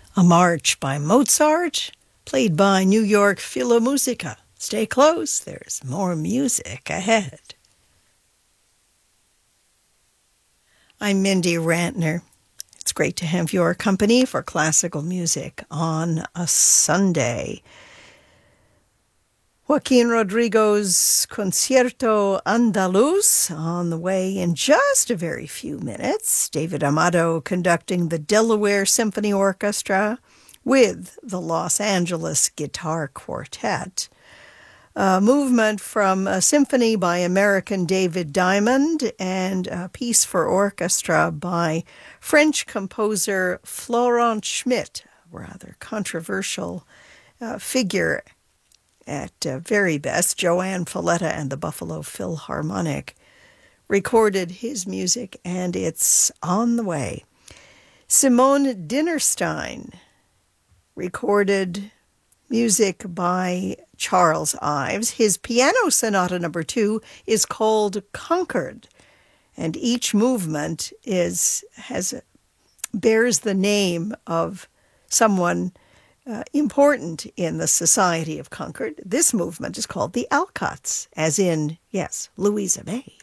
A march by Mozart, played by New York Philharmonica. Stay close, there's more music ahead. I'm Mindy Rantner. It's great to have your company for classical music on a Sunday. Joaquin Rodrigo's Concierto Andaluz on the way in just a very few minutes. David Amato conducting the Delaware Symphony Orchestra with the Los Angeles Guitar Quartet. A movement from a symphony by American David Diamond and a piece for orchestra by French composer Florent Schmitt, a rather controversial figure at very best. Joanne Falletta and the Buffalo Philharmonic recorded his music, and it's on the way. Simone Dinnerstein recorded music by Charles Ives. His Piano Sonata No. 2 is called Concord, and each movement bears the name of someone important in the Society of Concord. This movement is called the Alcotts, as in, yes, Louisa May.